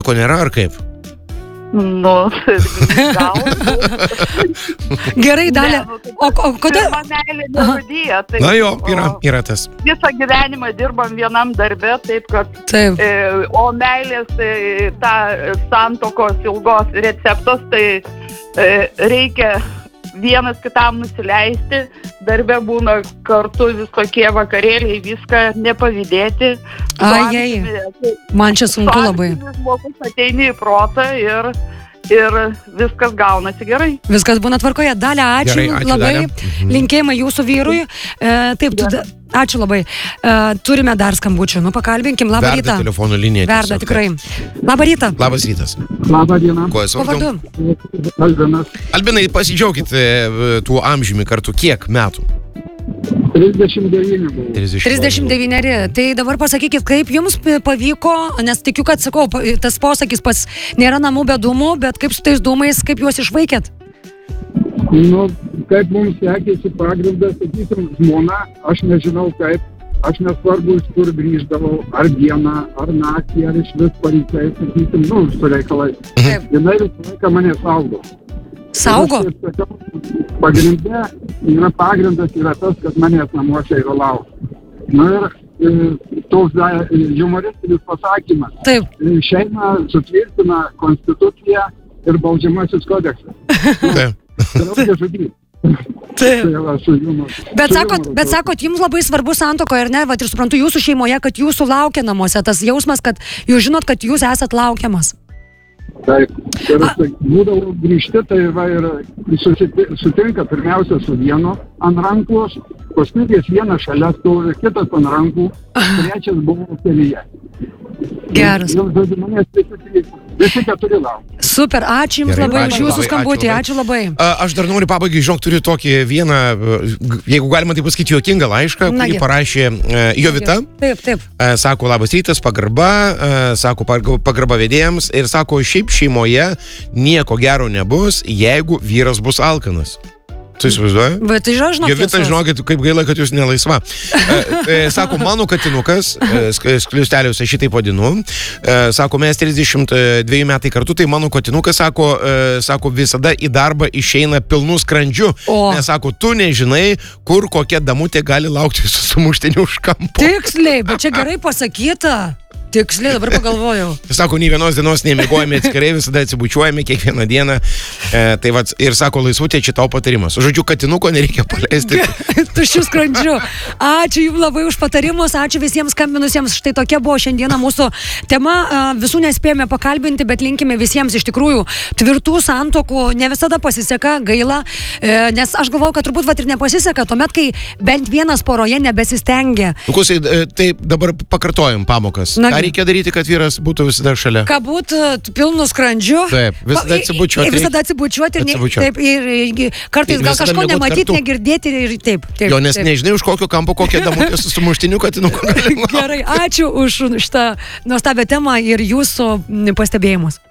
Ko nėra, ar kaip? Nu, gal. Gerai, Dalia. O kodėl? Pirma meilė nerūdyja. Na jo, yra tas. Visą gyvenimą dirbam vienam darbe, taip kad... Taip. O meilės, ta santokos ilgos receptos, tai reikia vienas kitam nusileisti, darbe būna kartu visokie vakarėliai, viską nepavydėti. Ai, man čia sunku labai. Žmogus ateini į protą ir viskas gaunasi gerai. Viskas būna tvarkoje. Dalia, ačiū, Gerai, ačiū labai. Dalia. Linkėjimai jūsų vyrui. Taip, ačiū labai. Turime dar skambučių. Pakalbinkim. Labą rytą. Verda telefonų linija. Verda, tikrai. Labą rytą. Labas rytas. Labą dieną. Kuo esu Vardu? Albinas. Albinai, pasidžiaugit tų amžiumi kartu. Kiek metų? 39 buvo. 39. Tai dabar pasakykit, kaip jums pavyko, nes tikiu, kad, sakau, tas posakis pas nėra namų be dūmų, bet kaip su tais dūmais, kaip juos išvaikėt? Nu, kaip mums sekėsi pagrindas, sakysim, žmona, aš nežinau kaip, aš nesvarbu, iš kur grįždavau, ar dieną, ar naktį, ar iš vis paryčiai, sakysim, su reikalais. Taip. Jinai visą laiką mane saugo. Saugo? Pagrindė, pagrindas yra tas, kad manęs namuose yra laukia. Nu ir toks humoristinis pasakymas. Taip. Šeima sutvirtina konstituciją ir baudžiamasis kodeksas. Taip. Reikia žudyti. Bet sakot, jums labai svarbu santuokoje, ir ne, vat ir suprantu jūsų šeimoje, kad jūsų laukia namuose, tas jausmas, kad jūs žinot, kad jūs esat laukiamas. Taip, ir būdavo grįžti, tai va ir sutinka pirmiausia su vienu ant rankos, paskui vienas šalia stovi, kitas ant rankų, trečias buvo kelyje. Geras. Visi keturi laukia. Super, ačiū jums Gerai, labai ačiū už jūsų labai, skambutį, ačiū ačiū labai. Aš dar noriu pabaigai, žinok, turiu tokį vieną, jeigu galima tai pasakyti, juokingą laišką, kurį parašė Jovita. Taip. Sako, labas rytas, pagarba, sako, pagarba vedėjams ir sako, šiaip šeimoje nieko gero nebus, jeigu vyras bus alkanas. Tu įsivaizduoji? Bet tai žinok. Jovita, žinokit, kaip gaila, kad jūs nelaisva. Sako, mano katinukas, skliusteliuose šitaip vadinu, sako, mes 32 metai kartu, tai mano katinukas, sako, visada į darbą išeina pilnu skrandžiu. Nes, sako, tu nežinai, kur kokia damutė gali laukti su sumuštiniu už kampo. Tiksliai, bet čia gerai pasakyta. Tiksliai, dabar pagalvojau. Sako, nei vienos dienos nemigojame atskirai, visada atsibučiuojame kiekvieną dieną. Tai vat, ir sako, laisvutė, čia tau patarimas. Žodžiu, katinuko nereikia paleisti. Tuščių skrandžių. Ačiū jums labai už patarimus, ačiū visiems skambinusiems. Štai tokia buvo šiandieną mūsų tema. Visų nespėjome pakalbinti, bet linkime visiems iš tikrųjų tvirtų santuokų. Ne visada pasiseka, gaila, nes aš galvoju, kad turbūt vat ir nepasiseka, tuomet, kai bent vienas poroje nebesistengia. Kusai, tai dabar pakartojam pamokas. Ką reikia daryti, kad vyras būtų visada šalia? Ką būtų pilnu skrandžiu. Taip, visada atsibučiuoti. Visada atsibučiuoti ir kartais gal kažko nematyti, negirdėti ir taip. Jo, nes nežinai, už kokio kampo kokia damutė su sumuštiniu katinuku. Gerai, ačiū už šitą nuostabią temą ir jūsų pastebėjimus.